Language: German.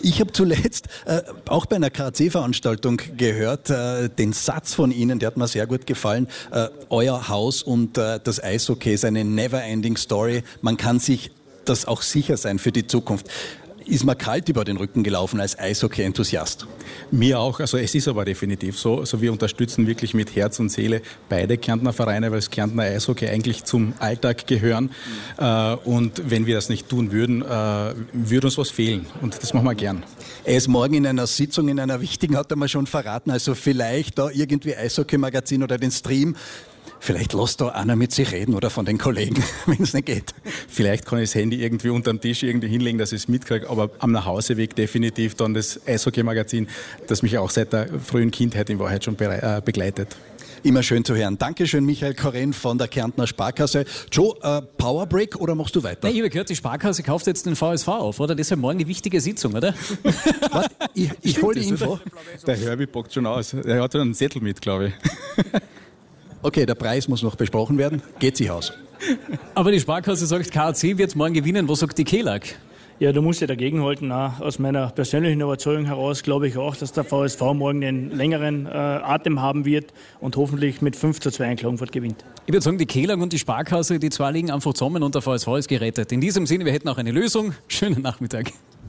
Ich habe zuletzt auch bei einer KAC-Veranstaltung gehört, den Satz von Ihnen, der hat mir sehr gut gefallen. Euer Haus und das Eishockey ist eine never-ending Story. Man kann sich das auch sicher sein für die Zukunft. Ist mir kalt über den Rücken gelaufen als Eishockey-Enthusiast? Mir auch, also es ist aber definitiv so. Also wir unterstützen wirklich mit Herz und Seele beide Kärntner Vereine, weil das Kärntner Eishockey eigentlich zum Alltag gehören. Und wenn wir das nicht tun würden, würde uns was fehlen. Und das machen wir gern. Er ist morgen in einer Sitzung, in einer wichtigen, hat er mir schon verraten. Also vielleicht da irgendwie Eishockey-Magazin oder den Stream. Vielleicht lässt da einer mit sich reden oder von den Kollegen, wenn es nicht geht. Vielleicht kann ich das Handy irgendwie unterm Tisch irgendwie hinlegen, dass ich es mitkriege, aber am Nachhauseweg definitiv dann das Eishockey-Magazin, das mich auch seit der frühen Kindheit in Wahrheit schon begleitet. Immer schön zu hören. Dankeschön, Michael Koren von der Kärntner Sparkasse. Joe, Powerbreak oder machst du weiter? Nein, ich habe gehört, die Sparkasse kauft jetzt den VSV auf, oder? Deshalb morgen die wichtige Sitzung, oder? Warte, ich hole die Info. Der Herbie packt schon aus. Er hat einen Zettel mit, glaube ich. Okay, der Preis muss noch besprochen werden. Geht sich aus. Aber die Sparkasse sagt, KAC wird morgen gewinnen. Was sagt die KELAG? Ja, da muss ich dagegenhalten. Auch aus meiner persönlichen Überzeugung heraus glaube ich auch, dass der VSV morgen den längeren Atem haben wird und hoffentlich mit 5:2 in Klagenfurt gewinnt. Ich würde sagen, die KELAG und die Sparkasse, die zwei liegen einfach zusammen und der VSV ist gerettet. In diesem Sinne, wir hätten auch eine Lösung. Schönen Nachmittag.